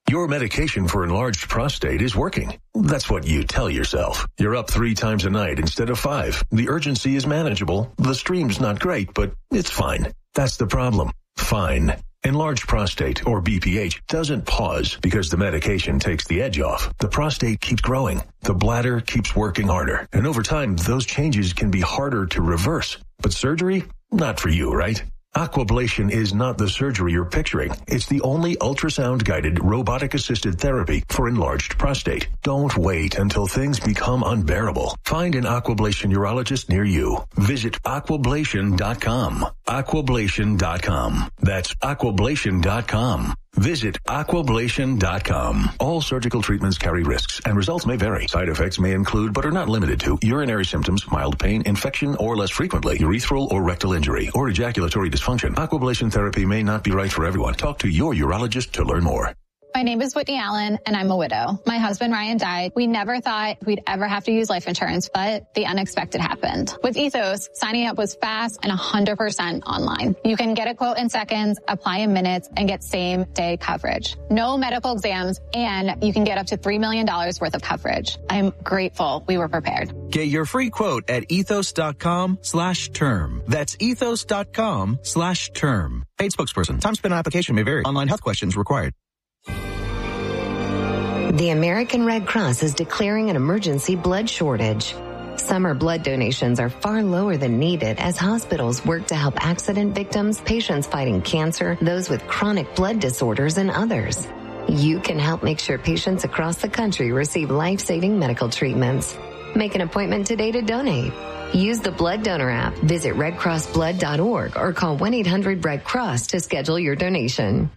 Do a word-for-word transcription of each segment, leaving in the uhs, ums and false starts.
Your medication for enlarged prostate is working. That's what you tell yourself. You're up three times a night instead of five. The urgency is manageable. The stream's not great, but it's fine. That's the problem. Fine. Enlarged prostate, or B P H, doesn't pause because the medication takes the edge off. The prostate keeps growing. The bladder keeps working harder. And over time, those changes can be harder to reverse. But surgery? Not for you, right? Aquablation is not the surgery you're picturing. It's the only ultrasound-guided, robotic-assisted therapy for enlarged prostate. Don't wait until things become unbearable. Find an Aquablation urologist near you. Visit aquablation dot com. aquablation dot com. That's aquablation dot com. Visit aquablation dot com. All surgical treatments carry risks, and results may vary. Side effects may include, but are not limited to, urinary symptoms, mild pain, infection, or less frequently, urethral or rectal injury, or ejaculatory dysfunction. Aquablation therapy may not be right for everyone. Talk to your urologist to learn more. My name is Whitney Allen, and I'm a widow. My husband, Ryan, died. We never thought we'd ever have to use life insurance, but the unexpected happened. With Ethos, signing up was fast and one hundred percent online. You can get a quote in seconds, apply in minutes, and get same-day coverage. No medical exams, and you can get up to three million dollars worth of coverage. I'm grateful we were prepared. Get your free quote at ethos.com slash term. That's ethos.com slash term. Paid spokesperson. Time spent on application may vary. Online health questions required. The American Red Cross is declaring an emergency blood shortage. Summer blood donations are far lower than needed as hospitals work to help accident victims, patients fighting cancer, those with chronic blood disorders, and others. You can help make sure patients across the country receive life-saving medical treatments. Make an appointment today to donate. Use the Blood Donor app, visit red cross blood dot org, or call one eight hundred red cross to schedule your donation.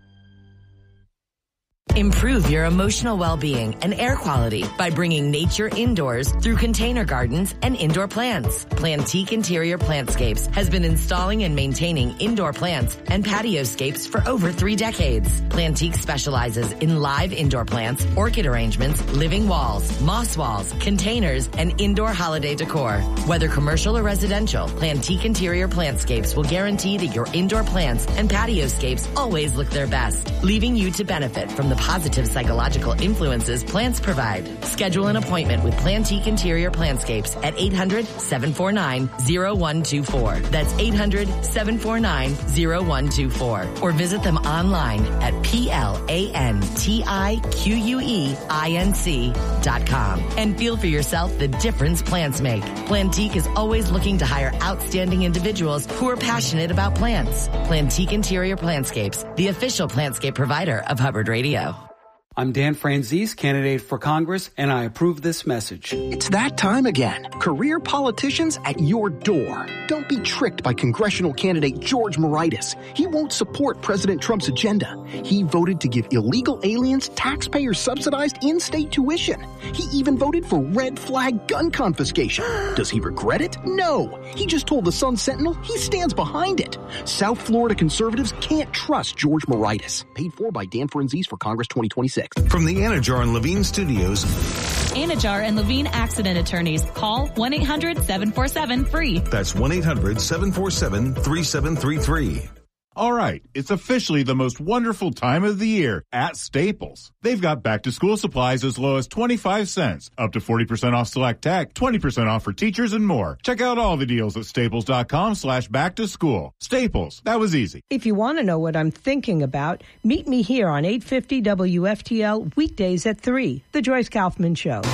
Improve your emotional well-being and air quality by bringing nature indoors through container gardens and indoor plants. Plantique Interior Plantscapes has been installing and maintaining indoor plants and patioscapes for over three decades. Plantique specializes in live indoor plants, orchid arrangements, living walls, moss walls, containers, and indoor holiday decor. Whether commercial or residential, Plantique Interior Plantscapes will guarantee that your indoor plants and patioscapes always look their best, leaving you to benefit from the positive psychological influences plants provide. Schedule an appointment with Plantique Interior Plantscapes at eight hundred, seven four nine, zero one two four. That's eight hundred, seven four nine, zero one two four. Or visit them online at P L A N T I Q U E I N C dot com and feel for yourself the difference plants make. Plantique is always looking to hire outstanding individuals who are passionate about plants. Plantique Interior Plantscapes, the official plantscape provider of Hubbard Radio. I'm Dan Franzese, candidate for Congress, and I approve this message. It's that time again. Career politicians at your door. Don't be tricked by congressional candidate George Moraitis. He won't support President Trump's agenda. He voted to give illegal aliens taxpayer-subsidized in-state tuition. He even voted for red flag gun confiscation. Does he regret it? No. He just told the Sun Sentinel he stands behind it. South Florida conservatives can't trust George Moraitis. Paid for by Dan Franzese for Congress twenty twenty-six. From the Anajar and Levine Studios. Anajar and Levine Accident Attorneys. Call one eight hundred, seven four seven, free. That's one eight hundred, seven four seven, three seven three three. All right, it's officially the most wonderful time of the year at Staples. They've got back-to-school supplies as low as twenty-five cents, up to forty percent off select tech, twenty percent off for teachers, and more. Check out all the deals at staples.com slash back-to-school. Staples, that was easy. If you want to know what I'm thinking about, meet me here on eight fifty W F T L weekdays at three, The Joyce Kaufman Show.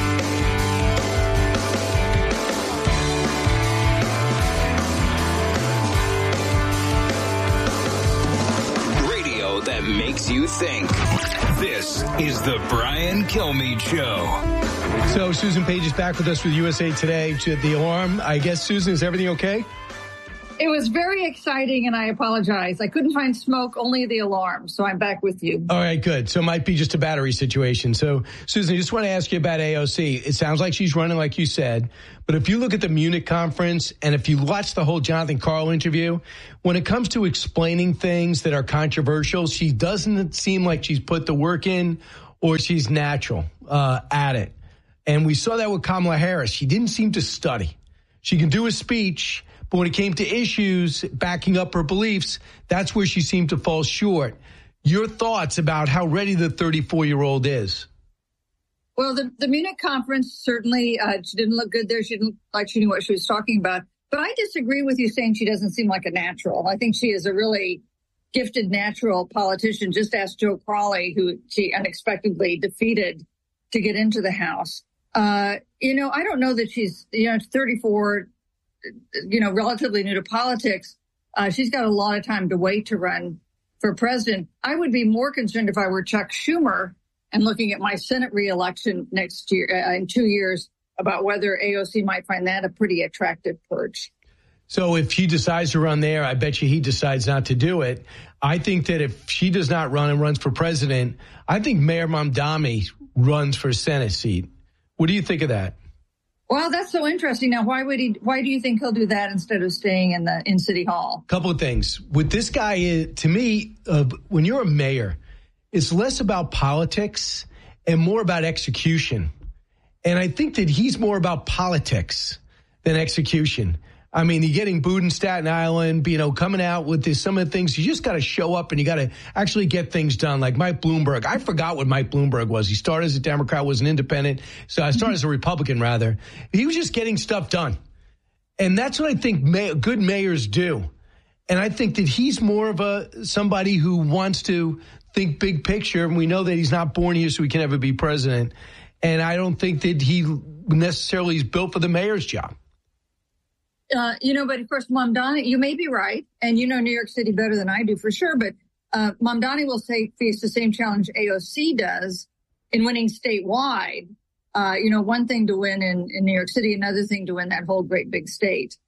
Makes you think. This is the Brian Kilmeade Show. So Susan Page is back with us with U S A Today. To the alarm, I guess, Susan, is everything okay? It was very exciting, and I apologize. I couldn't find smoke, only the alarm, so I'm back with you. All right, good. So it might be just a battery situation. So, Susan, I just want to ask you about A O C. It sounds like she's running like you said, but if you look at the Munich conference and if you watch the whole Jonathan Karl interview, when it comes to explaining things that are controversial, she doesn't seem like she's put the work in or she's natural uh, at it. And we saw that with Kamala Harris. She didn't seem to study. She can do a speech, but when it came to issues backing up her beliefs, that's where she seemed to fall short. Your thoughts about how ready the thirty-four-year-old is? Well, the, the Munich conference, certainly, uh, she didn't look good there. She didn't like she knew what she was talking about. But I disagree with you saying she doesn't seem like a natural. I think she is a really gifted natural politician. Just ask Joe Crowley, who she unexpectedly defeated to get into the House. Uh, you know, I don't know that she's, you know, thirty-four, you know, relatively new to politics. Uh, she's got a lot of time to wait to run for president. I would be more concerned if I were Chuck Schumer and looking at my Senate reelection next year, uh, in two years, about whether A O C might find that a pretty attractive perch. So if she decides to run there, I bet you he decides not to do it. I think that if she does not run and runs for president, I think Mayor Mamdani runs for Senate seat. What do you think of that? Well, that's so interesting. Now, why would he? Why do you think he'll do that instead of staying in the in City Hall? Couple of things. With this guy, to me, uh, when you're a mayor, it's less about politics and more about execution. And I think that he's more about politics than execution. I mean, you're getting booed in Staten Island, you know, coming out with this, some of the things. You just got to show up and you got to actually get things done. Like Mike Bloomberg. I forgot what Mike Bloomberg was. He started as a Democrat, was an independent. So I started as a Republican, rather. He was just getting stuff done. And that's what I think may, good mayors do. And I think that he's more of a somebody who wants to think big picture. And we know that he's not born here so he can ever be president. And I don't think that he necessarily is built for the mayor's job. Uh, you know, but of course, Mamdani, you may be right. And you know New York City better than I do for sure. But uh, Mamdani will say, face the same challenge A O C does in winning statewide. Uh, you know, one thing to win in, in New York City, another thing to win that whole great big state.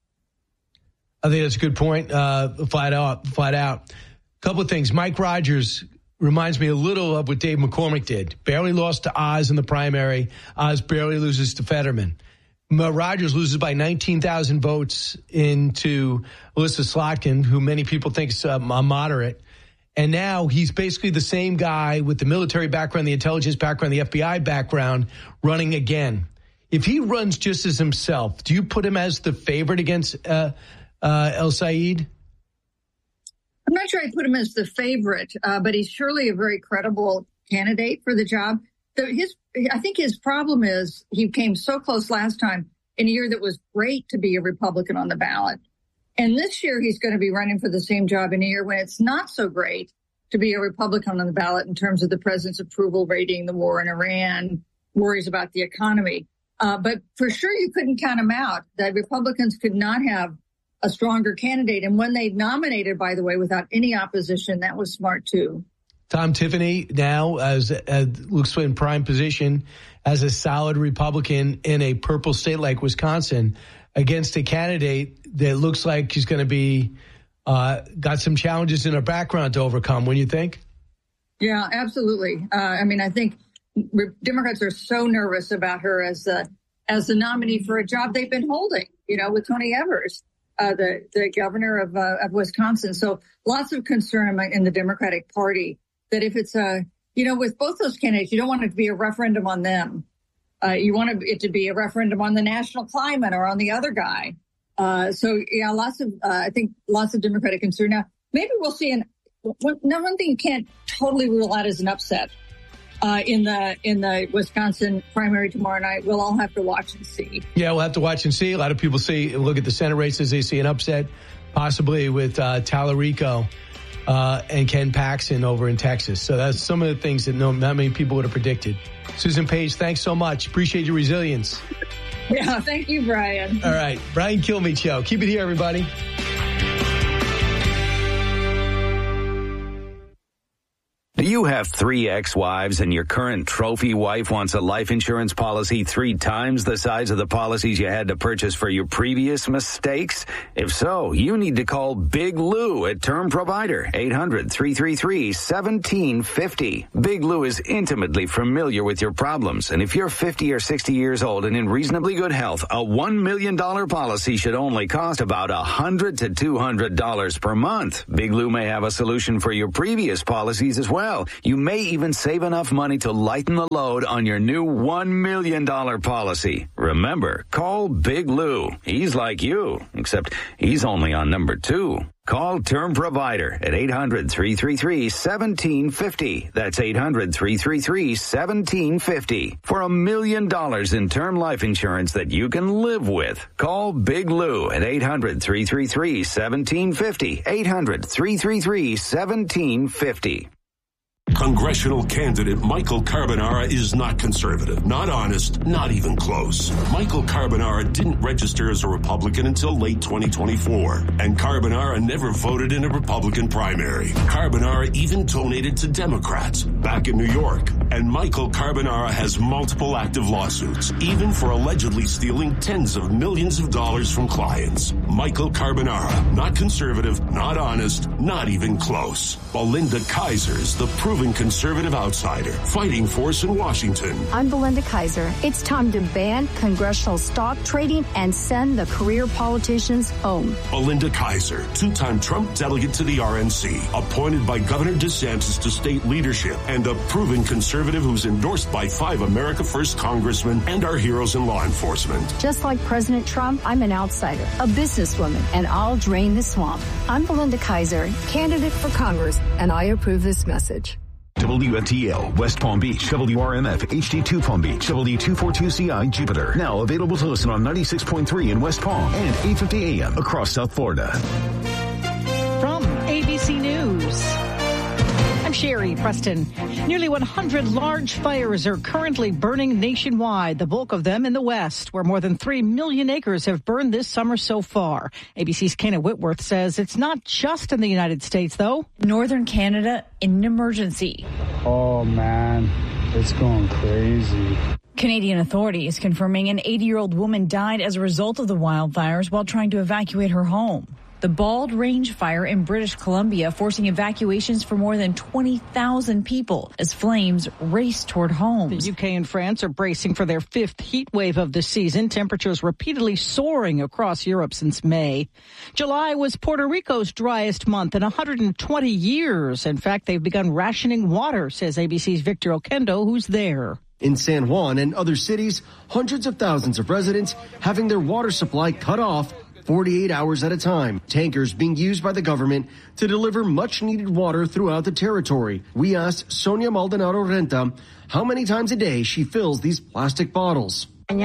I think that's a good point. Uh, flat out, flat out. Couple of things. Mike Rogers reminds me a little of what Dave McCormick did. Barely lost to Oz in the primary. Oz barely loses to Fetterman. Rogers loses by nineteen thousand votes into Alyssa Slotkin, who many people think is a moderate. And now he's basically the same guy with the military background, the intelligence background, the F B I background, running again. If he runs just as himself, do you put him as the favorite against uh, uh, El Sayed? I'm not sure I put him as the favorite, uh, but he's surely a very credible candidate for the job. So his, I think his problem is he came so close last time in a year that was great to be a Republican on the ballot. And this year he's going to be running for the same job in a year when it's not so great to be a Republican on the ballot in terms of the president's approval rating, the war in Iran, worries about the economy. Uh, but for sure you couldn't count him out. The Republicans could not have a stronger candidate. And when they nominated, by the way, without any opposition, that was smart too. Tom Tiffany now as, as looks in prime position as a solid Republican in a purple state like Wisconsin against a candidate that looks like she's going to be uh, got some challenges in her background to overcome. What do you think? Yeah, absolutely. Uh, I mean, I think Democrats are so nervous about her as the as the nominee for a job they've been holding, you know, with Tony Evers, uh, the the governor of uh, of Wisconsin. So lots of concern in the Democratic Party. That if it's a, you know, with both those candidates, you don't want it to be a referendum on them. Uh, you want it to be a referendum on the national climate or on the other guy. Uh, so, yeah, lots of, uh, I think lots of Democratic concern. Now, maybe we'll see an, one, now one thing you can't totally rule out is an upset uh, in the in the Wisconsin primary tomorrow night. We'll all have to watch and see. Yeah, we'll have to watch and see. A lot of people see, look at the Senate races, they see an upset, possibly with uh, Tallarico. Uh, and Ken Paxton over in Texas. So that's some of the things that no, not many people would have predicted. Susan Page, thanks so much. Appreciate your resilience. Yeah, thank you, Brian. All right, Brian Kilmeade Show. Keep it here, everybody. Do you have three ex-wives and your current trophy wife wants a life insurance policy three times the size of the policies you had to purchase for your previous mistakes? If so, you need to call Big Lou at Term Provider, eight hundred, three three three, one seven five zero. Big Lou is intimately familiar with your problems, and if you're fifty or sixty years old and in reasonably good health, a one million dollars policy should only cost about one hundred to two hundred dollars per month. Big Lou may have a solution for your previous policies as well. Hell, you may even save enough money to lighten the load on your new one million dollars policy. Remember, call Big Lou. He's like you, except he's only on number two. Call Term Provider at eight hundred, three three three, one seven five zero. That's eight hundred, three three three, one seven five zero. For a million dollars in term life insurance that you can live with. Call Big Lou at eight hundred, three three three, one seven five zero. eight hundred, three three three, one seven five zero. Congressional candidate Michael Carbonara is not conservative, not honest, not even close. Michael Carbonara didn't register as a Republican until late twenty twenty-four, and Carbonara never voted in a Republican primary. Carbonara even donated to Democrats back in New York, and Michael Carbonara has multiple active lawsuits, even for allegedly stealing tens of millions of dollars from clients. Michael Carbonara, not conservative, not honest, not even close. Belinda Kaiser's the proven conservative outsider, fighting force in Washington. I'm Belinda Kaiser. It's time to ban congressional stock trading and send the career politicians home. Belinda Kaiser, two-time Trump delegate to the R N C, appointed by Governor DeSantis to state leadership, and a proven conservative who's endorsed by five America First congressmen and our heroes in law enforcement. Just like President Trump, I'm an outsider, a businesswoman, and I'll drain the swamp. I'm Belinda Kaiser, candidate for Congress, and I approve this message. W F T L, West Palm Beach, W R M F, H D two Palm Beach, W two forty-two C I, Jupiter. Now available to listen on ninety-six point three in West Palm and eight fifty A M across South Florida. From A B C News, I'm Sherry Preston. Nearly one hundred large fires are currently burning nationwide, the bulk of them in the West, where more than three million acres have burned this summer so far. A B C's Kana Whitworth says it's not just in the United States, though. Northern Canada in an emergency. Oh, man, it's going crazy. Canadian authorities confirming an eighty-year-old woman died as a result of the wildfires while trying to evacuate her home. The Bald Range fire in British Columbia forcing evacuations for more than twenty thousand people as flames race toward homes. The U K and France are bracing for their fifth heat wave of the season. Temperatures repeatedly soaring across Europe since May. July was Puerto Rico's driest month in one hundred twenty years. In fact, they've begun rationing water, says A B C's Victor Oquendo, who's there. In San Juan and other cities, hundreds of thousands of residents having their water supply cut off forty-eight hours at a time. Tankers being used by the government to deliver much needed water throughout the territory. We asked Sonia Maldonado Renta how many times a day she fills these plastic bottles.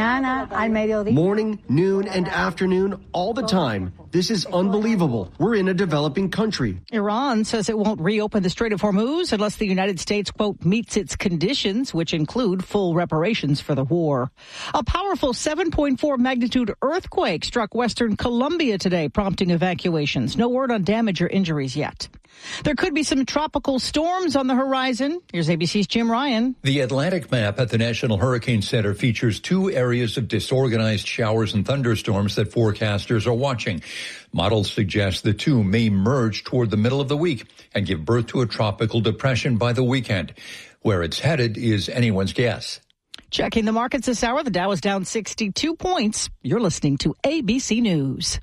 Morning, noon, and afternoon, all the time. This is unbelievable. We're in a developing country. Iran says it won't reopen the Strait of Hormuz unless the United States, quote, meets its conditions, which include full reparations for the war. A powerful seven point four magnitude earthquake struck western Colombia today, prompting evacuations. No word on damage or injuries yet. There could be some tropical storms on the horizon. Here's A B C's Jim Ryan. The Atlantic map at the National Hurricane Center features two areas of disorganized showers and thunderstorms that forecasters are watching. Models suggest the two may merge toward the middle of the week and give birth to a tropical depression by the weekend. Where it's headed is anyone's guess. Checking the markets this hour, the Dow is down sixty-two points. You're listening to A B C News.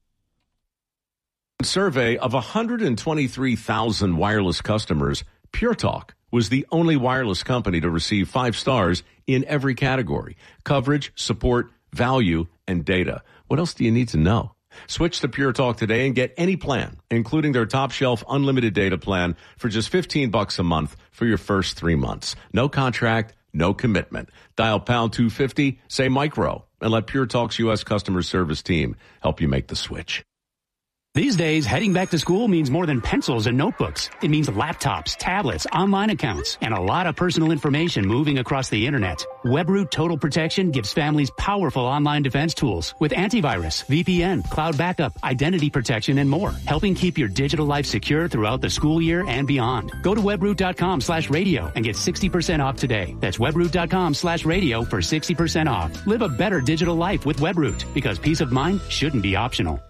Survey of one hundred twenty-three thousand wireless customers, Pure Talk was the only wireless company to receive five stars in every category: coverage, support, value, and data. What else do you need to know? Switch to Pure Talk today and get any plan, including their top shelf unlimited data plan for just fifteen bucks a month for your first three months. No contract, no commitment. Dial pound two fifty, say micro, and let Pure Talk's U S customer service team help you make the switch. These days, heading back to school means more than pencils and notebooks. It means laptops, tablets, online accounts, and a lot of personal information moving across the internet. WebRoot Total Protection gives families powerful online defense tools with antivirus, V P N, cloud backup, identity protection, and more, helping keep your digital life secure throughout the school year and beyond. Go to webroot.com slash radio and get sixty percent off today. That's webroot.com slash radio for sixty percent off. Live a better digital life with WebRoot, because peace of mind shouldn't be optional.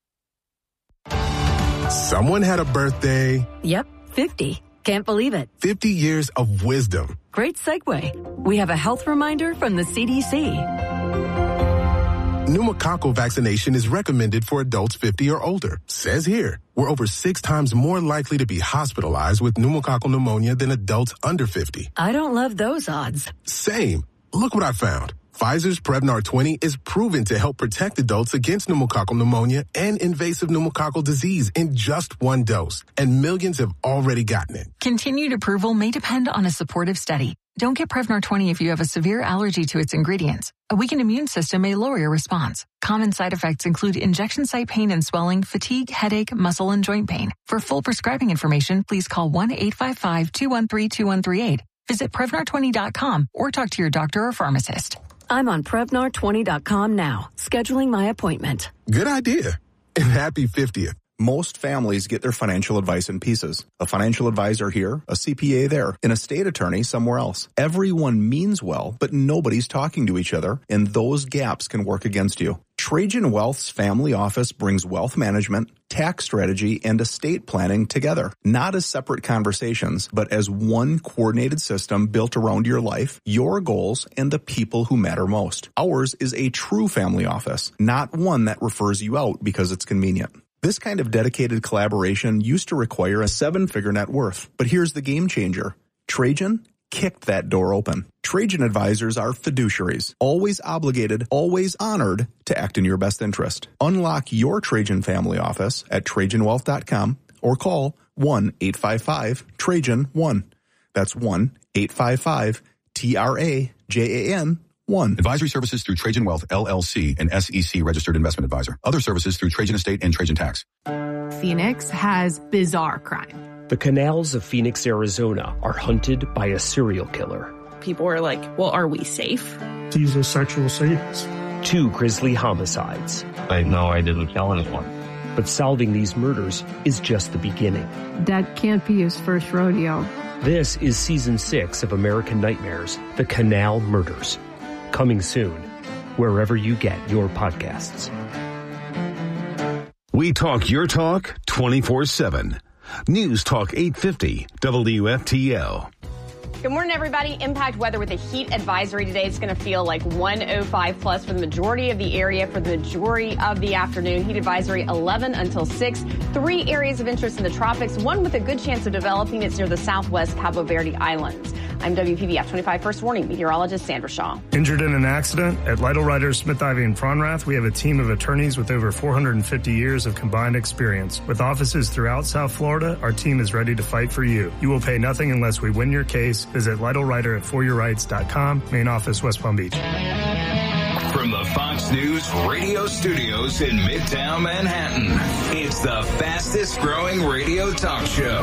Someone had a birthday. Yep, fifty. Can't believe it. fifty years of wisdom. Great segue. We have a health reminder from the C D C. Pneumococcal vaccination is recommended for adults fifty or older. Says here, we're over six times more likely to be hospitalized with pneumococcal pneumonia than adults under fifty. I don't love those odds. Same. Look what I found. Pfizer's Prevnar twenty is proven to help protect adults against pneumococcal pneumonia and invasive pneumococcal disease in just one dose, and millions have already gotten it. Continued approval may depend on a supportive study. Don't get Prevnar twenty if you have a severe allergy to its ingredients. A weakened immune system may lower your response. Common side effects include injection site pain and swelling, fatigue, headache, muscle, and joint pain. For full prescribing information, please call one eight five five, two one three, two one three eight. Visit Prevnar twenty dot com or talk to your doctor or pharmacist. I'm on Prevnar twenty dot com now, scheduling my appointment. Good idea. And happy fiftieth. Most families get their financial advice in pieces. A financial advisor here, a C P A there, an estate attorney somewhere else. Everyone means well, but nobody's talking to each other, and those gaps can work against you. Trajan Wealth's family office brings wealth management, tax strategy, and estate planning together. Not as separate conversations, but as one coordinated system built around your life, your goals, and the people who matter most. Ours is a true family office, not one that refers you out because it's convenient. This kind of dedicated collaboration used to require a seven-figure net worth, but here's the game changer. Trajan kicked that door open. Trajan advisors are fiduciaries, always obligated, always honored to act in your best interest. Unlock your Trajan family office at Trajan Wealth dot com or call one eight five five Trajan one. That's one eight five five T R A J A N one. Advisory services through Trajan Wealth, L L C, an S E C registered investment advisor. Other services through Trajan Estate and Trajan Tax. Phoenix has bizarre crime. The canals of Phoenix, Arizona are hunted by a serial killer. People are like, well, are we safe? He's a sexual sadist. Two grisly homicides. I know I didn't kill anyone. But solving these murders is just the beginning. That can't be his first rodeo. This is season six of American Nightmares, The Canal Murders. Coming soon, wherever you get your podcasts. We talk your talk twenty-four seven. News Talk eight fifty W F T L. Good morning, everybody. Impact weather with a heat advisory today. It's going to feel like one oh five plus for the majority of the area for the majority of the afternoon. Heat advisory eleven until six. Three areas of interest in the tropics, one with a good chance of developing. It's near the southwest Cabo Verde Islands. I'm W P B F twenty-five First Warning meteorologist Sandra Shaw. Injured in an accident? At Lytle Writers, Smith, Ivy, and Pronrath, we have a team of attorneys with over four hundred fifty years of combined experience. With offices throughout South Florida, our team is ready to fight for you. You will pay nothing unless we win your case. Visit Lytle Writer at for your rights dot com. Main office, West Palm Beach. From the Fox News radio studios in Midtown Manhattan, it's the fastest growing radio talk show.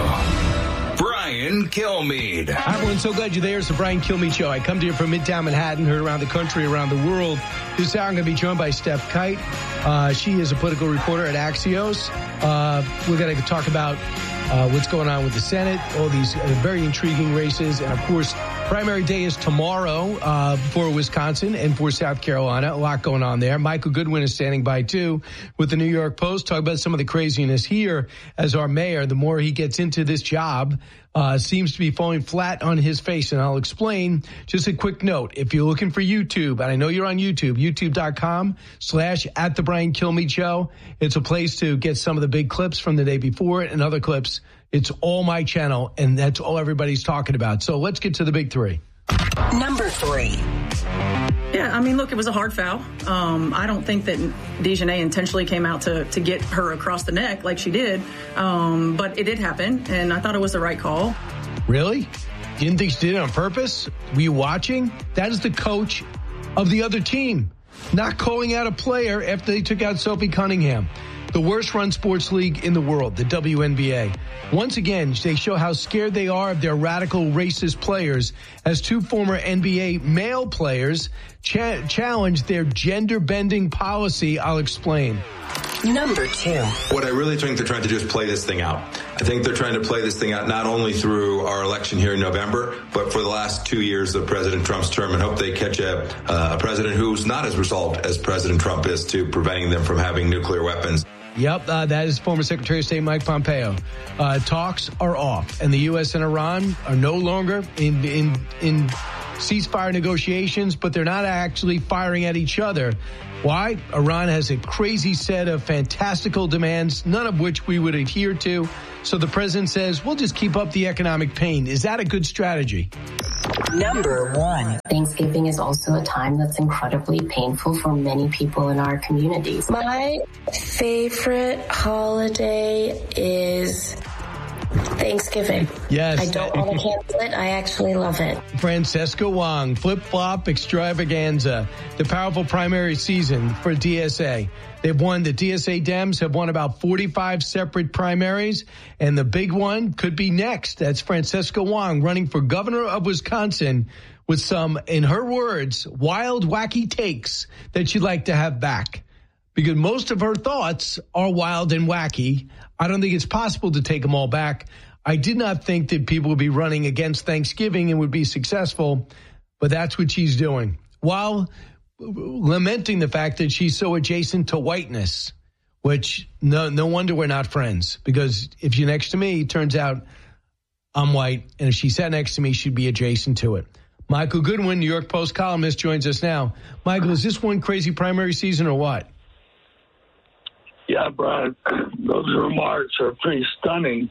Brian Kilmeade. Hi, everyone. So glad you're there. It's the Brian Kilmeade Show. I come to you from Midtown Manhattan, heard around the country, around the world. This hour I'm going to be joined by Steph Kite. Uh, she is a political reporter at Axios. Uh, we're going to talk about uh, what's going on with the Senate, all these uh, very intriguing races. And, of course, primary day is tomorrow uh, for Wisconsin and for South Carolina. A lot going on there. Michael Goodwin is standing by, too, with the New York Post. Talk about some of the craziness here as our mayor. The more he gets into this job, Uh, seems to be falling flat on his face, and I'll explain. Just a quick note. If you're looking for YouTube, and I know you're on YouTube, youtube.com slash at the Brian Kilmeade Show. It's a place to get some of the big clips from the day before and other clips. It's all my channel, and that's all everybody's talking about. So let's get to the big three. Number three. Yeah, I mean, look, it was a hard foul. Um, I don't think that DeJournette intentionally came out to, to get her across the neck like she did. Um, but it did happen, and I thought it was the right call. Really? You didn't think she did it on purpose? Were you watching? That is the coach of the other team, not calling out a player after they took out Sophie Cunningham. The worst run sports league in the world, the W N B A. Once again, they show how scared they are of their radical racist players as two former N B A male players cha- challenge their gender-bending policy. I'll explain. Number two. What I really think they're trying to do is play this thing out. I think they're trying to play this thing out not only through our election here in November, but for the last two years of President Trump's term, and hope they catch a, uh, a president who's not as resolved as President Trump is to preventing them from having nuclear weapons. Yep, uh, that is former Secretary of State Mike Pompeo. Uh, talks are off, and the U S and Iran are no longer in in in ceasefire negotiations, but they're not actually firing at each other. Why? Iran has a crazy set of fantastical demands, none of which we would adhere to. So the president says, we'll just keep up the economic pain. Is that a good strategy? Number one. Thanksgiving is also a time that's incredibly painful for many people in our communities. My favorite holiday is Thanksgiving. Yes. I don't want to cancel it. I actually love it. Francesca Wong, flip-flop extravaganza, the powerful primary season for D S A. They've won, the D S A Dems have won about forty-five separate primaries, and the big one could be next. That's Francesca Wong running for governor of Wisconsin with some, in her words, wild, wacky takes that she'd like to have back. Because most of her thoughts are wild and wacky. I don't think it's possible to take them all back. I did not think that people would be running against Thanksgiving and would be successful, but that's what she's doing, while lamenting the fact that she's so adjacent to whiteness, which no no wonder we're not friends, because if you're next to me, it turns out I'm white, and if she sat next to me, she'd be adjacent to it. Michael Goodwin, New York Post columnist, joins us now. Michael, is this one crazy primary season or what? Yeah, Brian, those remarks are pretty stunning.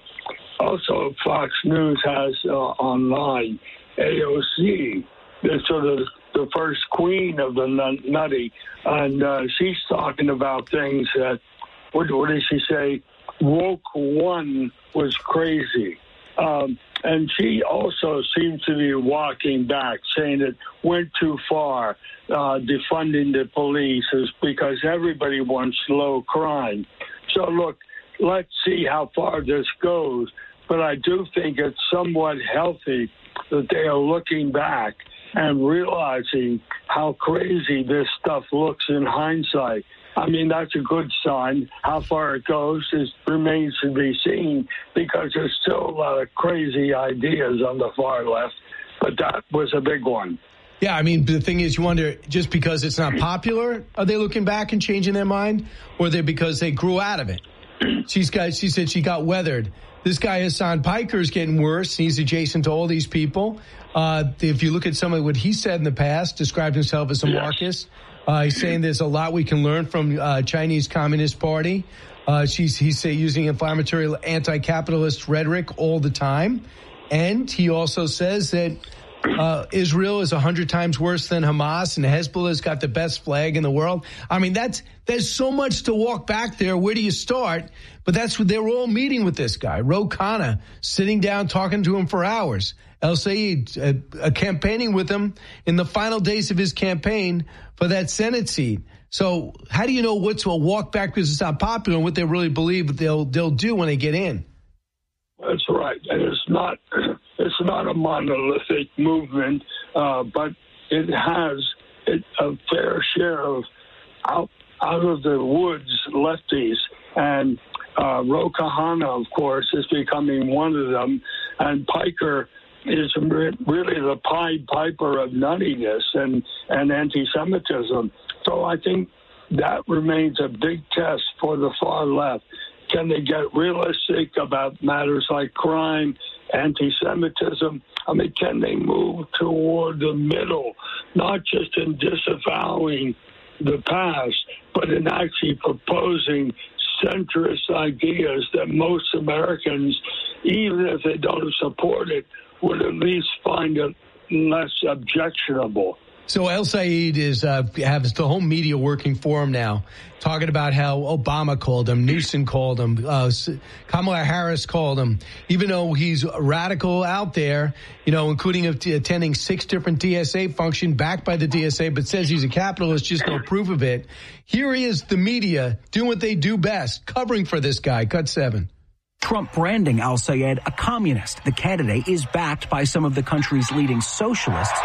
Also, Fox News has uh, online A O C, the sort of the first queen of the nutty, and uh, she's talking about things that, what, what did she say? Woke one was crazy. Um, and she also seems to be walking back, saying it went too far, uh, defunding the police is because everybody wants low crime. So, look, let's see how far this goes. But I do think it's somewhat healthy that they are looking back and realizing how crazy this stuff looks in hindsight. I mean, that's a good sign. How far it goes is, remains to be seen, because there's still a lot of crazy ideas on the far left, but that was a big one. Yeah, I mean, the thing is, you wonder, just because it's not popular, are they looking back and changing their mind? Or are they because they grew out of it? She's got, she said she got weathered. This guy, Hassan Piker, is getting worse. He's adjacent to all these people. Uh, if you look at some of what he said in the past, described himself as a yes. Marxist. Uh, he's saying there's a lot we can learn from uh, Chinese Communist Party. Uh, she's, he's say, using inflammatory anti-capitalist rhetoric all the time. And he also says that uh, Israel is a hundred times worse than Hamas, and Hezbollah's got the best flag in the world. I mean, that's there's so much to walk back there. Where do you start? But that's what they were all meeting with this guy, Ro Khanna, sitting down, talking to him for hours. El Sayed uh, uh, campaigning with him in the final days of his campaign for that Senate seat. So how do you know what's a walk back because it's not popular and what they really believe they'll they'll do when they get in? That's right. And it's not it's not a monolithic movement, uh, but it has it, a fair share of out out of the woods lefties, and uh, Ro Khanna, of course, is becoming one of them, and Piker is really the Pied Piper of nuttiness and, and anti-Semitism. So I think that remains a big test for the far left. Can they get realistic about matters like crime, anti-Semitism? I mean, can they move toward the middle, not just in disavowing the past, but in actually proposing centrist ideas that most Americans, even if they don't support it, would at least find it less objectionable. So El Sayed is uh, has the whole media working for him now, talking about how Obama called him, Newsom called him, uh, Kamala Harris called him, even though he's radical out there, you know, including attending six different D S A functions backed by the D S A, but says he's a capitalist, just no proof of it. Here he is, the media, doing what they do best, covering for this guy. Cut seven. Trump branding Al Sayed a communist. The candidate is backed by some of the country's leading socialists,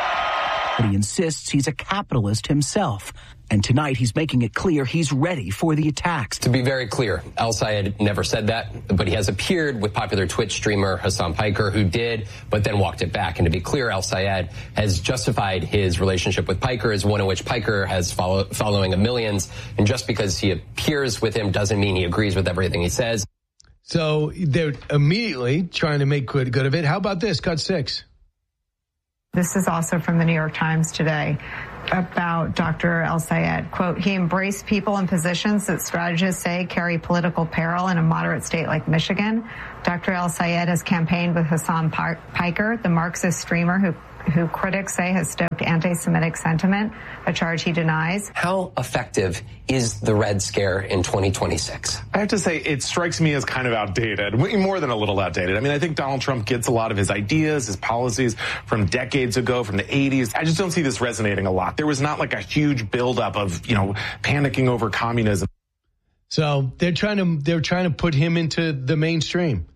but he insists he's a capitalist himself. And tonight he's making it clear he's ready for the attacks. To be very clear, Al Sayed never said that, but he has appeared with popular Twitch streamer Hassan Piker, who did, but then walked it back. And to be clear, Al Sayed has justified his relationship with Piker as one in which Piker has follow, following of millions. And just because he appears with him doesn't mean he agrees with everything he says. So they're immediately trying to make good, good of it. How about this? Cut six. This is also from the New York Times today about Doctor El-Sayed. Quote, he embraced people in positions that strategists say carry political peril in a moderate state like Michigan. Doctor El-Sayed has campaigned with Hassan Piker, the Marxist streamer who who critics say has stoked anti-Semitic sentiment, a charge he denies. How effective is the Red Scare in twenty twenty-six? I have to say, it strikes me as kind of outdated, more than a little outdated. I mean, I think Donald Trump gets a lot of his ideas, his policies from decades ago, from the eighties. I just don't see this resonating a lot. There was not like a huge buildup of, you know, panicking over communism. So they're trying to they're trying to put him into the mainstream.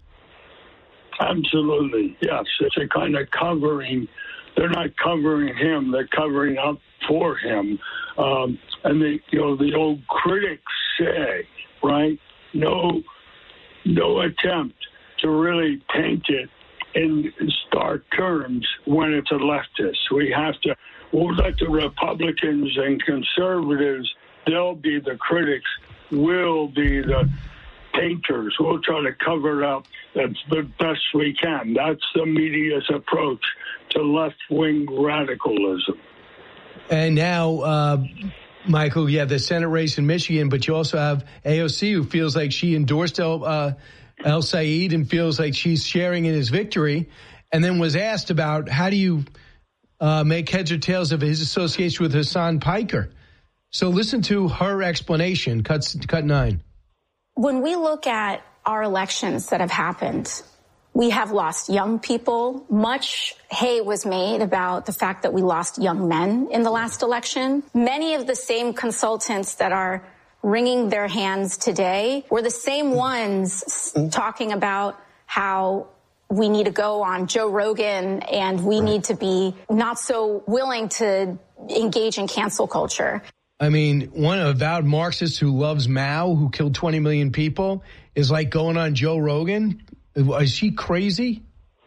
Absolutely, yes. It's a kind of covering. They're not covering him; they're covering up for him. Um, and the you know the old critics say, right? No, no attempt to really paint it in stark terms when it's a leftist. We have to. We'll let the Republicans and conservatives. They'll be the critics. We'll be the painters. We'll try to cover it up as the best we can. That's the media's approach to left-wing radicalism. And now, uh, Michael, you have the Senate race in Michigan, but you also have A O C, who feels like she endorsed El, uh, El-Sayed and feels like she's sharing in his victory, and then was asked about how do you uh, make heads or tails of his association with Hassan Piker. So listen to her explanation, cut, cut nine. When we look at our elections that have happened, we have lost young people. Much hay was made about the fact that we lost young men in the last election. Many of the same consultants that are wringing their hands today were the same ones talking about how we need to go on Joe Rogan and we need to be not so willing to engage in cancel culture. I mean, one avowed Marxist who loves Mao, who killed twenty million people, is like going on Joe Rogan. Is she crazy?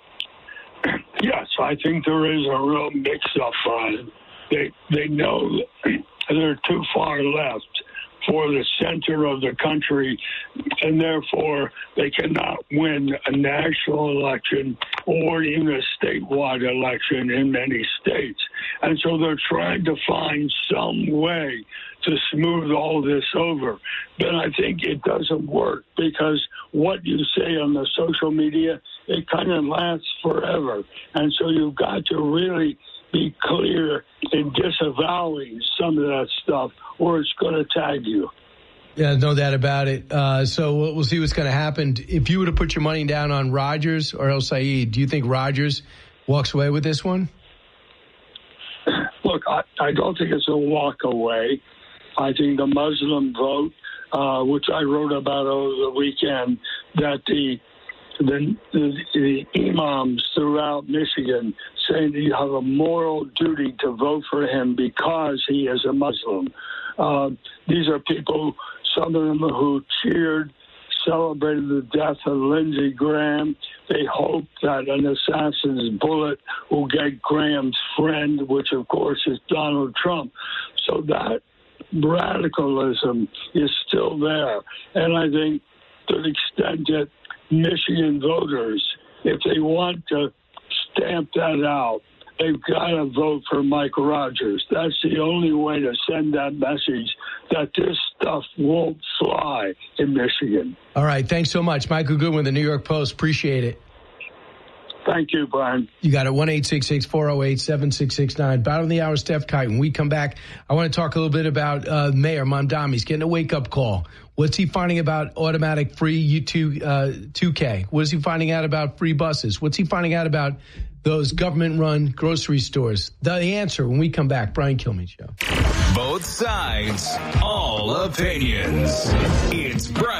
Yes, I think there is a real mix-up on it. They, they know they're too far left for the center of the country, and therefore they cannot win a national election or even a statewide election in many states. And so they're trying to find some way to smooth all this over. But I think it doesn't work because what you say on the social media, it kind of lasts forever. And so you've got to really be clear in disavowing some of that stuff, or it's going to tag you. Yeah, no doubt about it. Uh, so we'll, we'll see what's going to happen. If you were to put your money down on Rogers or El-Sayed, do you think Rogers walks away with this one? Look, I, I don't think it's a walk away. I think the Muslim vote, uh, which I wrote about over the weekend, that the The, the, the imams throughout Michigan saying that you have a moral duty to vote for him because he is a Muslim. Uh, these are people, some of them who cheered, celebrated the death of Lindsey Graham. They hope that an assassin's bullet will get Graham's friend, which of course is Donald Trump. So that radicalism is still there. And I think to the extent that Michigan voters, if they want to stamp that out, they've got to vote for Mike Rogers. That's the only way to send that message that this stuff won't fly in Michigan. All right. Thanks so much. Michael Goodwin, the New York Post. Appreciate it. Thank you, Brian. You got it. one eight six six, four oh eight, seven six six nine. Bottom of the hour, Steph Kite. When we come back, I want to talk a little bit about uh, Mayor Mamdani. He's getting a wake-up call. What's he finding about automatic free U two, uh, two K? What is he finding out about free buses? What's he finding out about those government-run grocery stores? The answer when we come back. Brian Kilmeade Show. Both sides, all opinions. It's Brian